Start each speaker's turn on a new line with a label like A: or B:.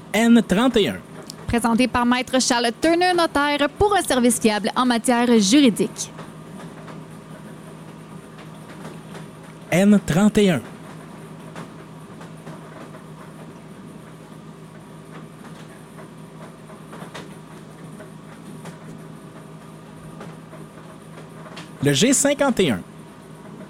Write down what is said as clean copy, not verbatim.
A: N31.
B: Présenté par Maître Charles Turner, notaire, pour un service fiable en matière juridique.
A: N31. Le G51.